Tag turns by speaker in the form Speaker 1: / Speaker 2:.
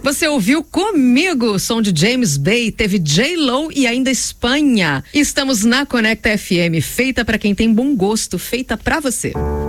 Speaker 1: Você ouviu comigo o som de James Bay, teve J-Lo e ainda Espanha. Estamos na Conecta FM, feita para quem tem bom gosto, feita para você.